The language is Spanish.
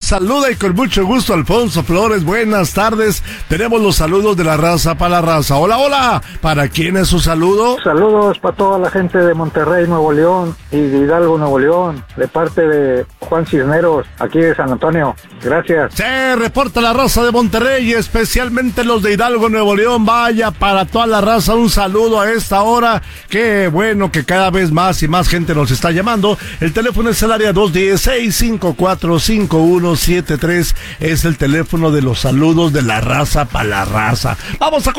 saluda y con mucho gusto Alfonso Flores. Buenas tardes. Tenemos los saludos de la raza para la raza. Hola, hola. ¿Para quién es su saludo? Saludos para toda la gente de Monterrey, Nuevo León y de Hidalgo, Nuevo León, de parte de Juan Cisneros, aquí de San Antonio. Gracias. Se reporta la raza de Monterrey, especialmente los de Hidalgo, Nuevo León. Vaya, para toda la raza, un saludo a esta hora. Qué bueno que cada vez más y más gente nos está llamando. El teléfono es el área 216-545-5173. Es el teléfono de los saludos de la raza para la raza. Vamos a